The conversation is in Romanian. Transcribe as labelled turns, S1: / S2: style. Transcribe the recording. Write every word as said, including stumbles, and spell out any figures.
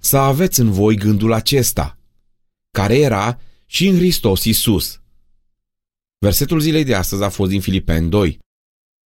S1: să aveți în voi gândul acesta, care era și în Hristos Iisus. Versetul zilei de astăzi a fost din Filipeni doi.